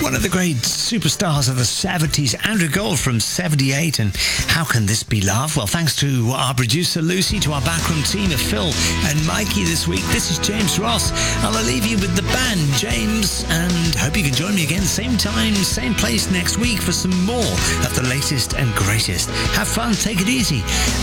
one of the great superstars of the 70s, Andrew Gold from 78, and How Can This Be Love? Well, thanks to our producer Lucy, to our backroom team of Phil and Mikey this week. This is James Ross. I'll leave you with the band, James, and hope you can join me again, same time, same place next week for some more of the latest and greatest. Have fun, take it easy.